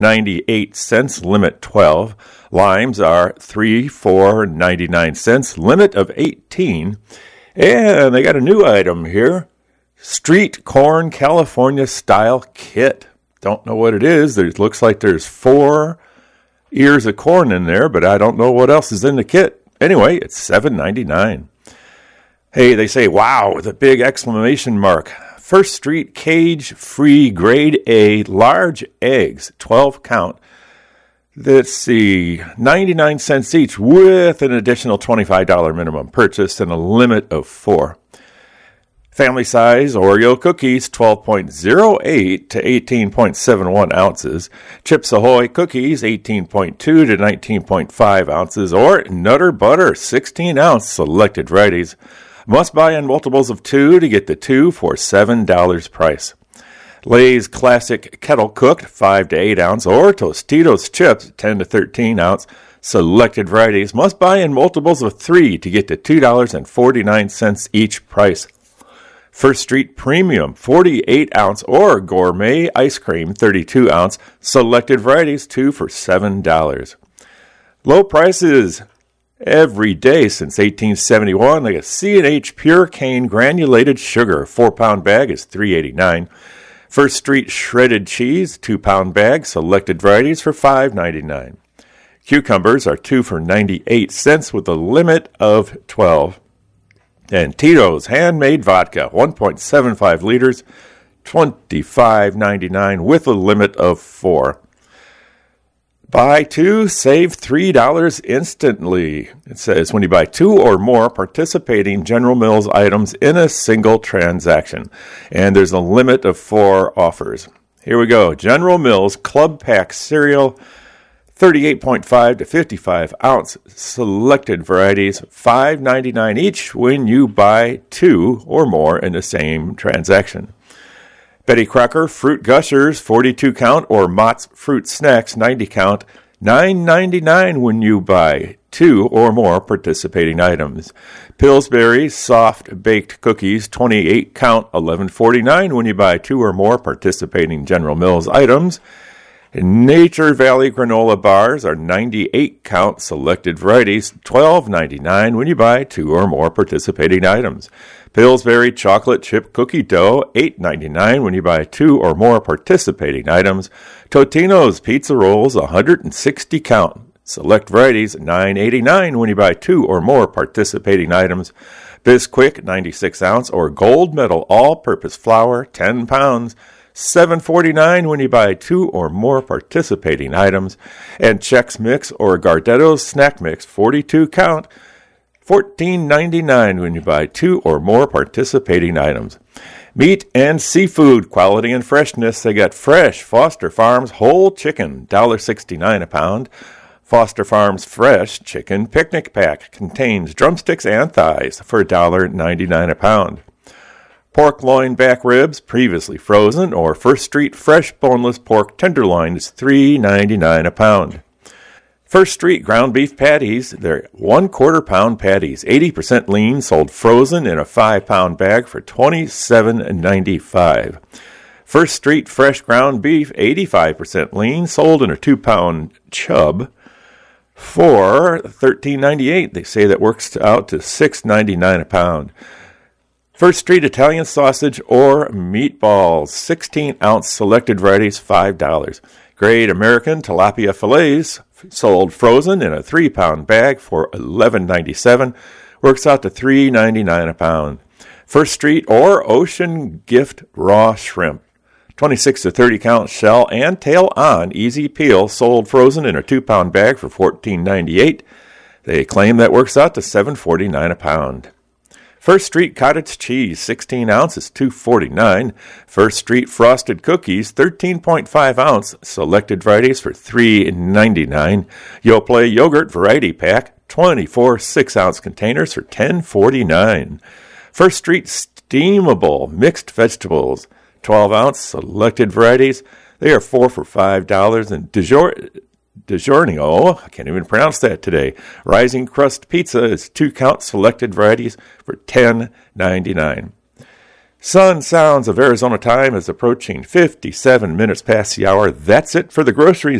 $4.98, limit 12. Limes are $3.99, limit of 18. And they got a new item here. Street Corn California Style Kit. Don't know what it is. It looks like there's 4 ears of corn in there, but I don't know what else is in the kit. Anyway, it's $7.99. Hey, they say, wow, with a big exclamation mark. First Street cage-free grade A large eggs, 12 count. Let's see, 99 cents each with an additional $25 minimum purchase and a limit of 4. Family size Oreo cookies, 12.08 to 18.71 ounces. Chips Ahoy cookies, 18.2 to 19.5 ounces. Or Nutter Butter, 16 ounce selected varieties. Must buy in multiples of 2 to get the 2 for $7 price. Lay's Classic Kettle Cooked, 5 to 8 ounce. Or Tostitos Chips, 10 to 13 ounce. Selected varieties. Must buy in multiples of 3 to get the $2.49 each price. First Street Premium, 48 ounce or Gourmet Ice Cream, 32 ounce. Selected varieties, 2 for $7. Low prices every day since 1871. Like a C&H Pure Cane Granulated Sugar, 4-pound bag is $3.89. First Street Shredded Cheese, 2-pound bag. Selected varieties for $5.99. Cucumbers are 2 for 98 cents with a limit of 12. And Tito's Handmade Vodka, 1.75 liters, $25.99 with a limit of 4. Buy 2, save $3 instantly. It says when you buy 2 or more participating General Mills items in a single transaction. And there's a limit of 4 offers. Here we go. General Mills Club Pack Cereal, 38.5 to 55 ounce selected varieties, $5.99 each when you buy 2 or more in the same transaction. Betty Crocker Fruit Gushers, 42 count, or Mott's Fruit Snacks, 90 count, $9.99 when you buy 2 or more participating items. Pillsbury Soft Baked Cookies, 28 count, $11.49 when you buy 2 or more participating General Mills items. Nature Valley granola bars are 98 count selected varieties, $12.99 when you buy 2 or more participating items. Pillsbury chocolate chip cookie dough, $8.99 when you buy 2 or more participating items. Totino's pizza rolls, 160 count select varieties, $9.89 when you buy 2 or more participating items. Bisquick 96 ounce or gold medal all-purpose flour, 10 pounds. $7.49 when you buy 2 or more participating items. And Chex Mix or Gardetto's Snack Mix, 42 count, $14.99 when you buy 2 or more participating items. Meat and seafood quality and freshness. They got fresh Foster Farms whole chicken, $1.69 a pound. Foster Farms Fresh Chicken Picnic Pack contains drumsticks and thighs for $1.99 a pound. Pork loin back ribs, previously frozen, or First Street fresh boneless pork tenderloin is $3.99 a pound. First Street ground beef patties, they're 1/4 pound patties, 80% lean, sold frozen in a 5-pound bag for $27.95. First Street fresh ground beef, 85% lean, sold in a 2-pound chub for $13.98. They say that works out to $6.99 a pound. First Street Italian sausage or meatballs, 16-ounce selected varieties, $5. Great American tilapia fillets, sold frozen in a 3-pound bag for $11.97. Works out to $3.99 a pound. First Street or Ocean Gift raw shrimp, 26 to 30 count shell and tail on, easy peel, sold frozen in a 2-pound bag for $14.98. They claim that works out to $7.49 a pound. First Street cottage cheese, 16 ounces, $2.49. First Street frosted cookies, 13.5 ounce, selected varieties for $3.99. Yoplait yogurt variety pack, 24 6-ounce containers for $10.49. First Street steamable mixed vegetables, 12 ounce, selected varieties. They are 4 for $5. And DiGiorno, I can't even pronounce that today. Rising Crust Pizza is 2-count selected varieties for $10.99. Sun Sounds of Arizona time is approaching 57 minutes past the hour. That's it for the groceries.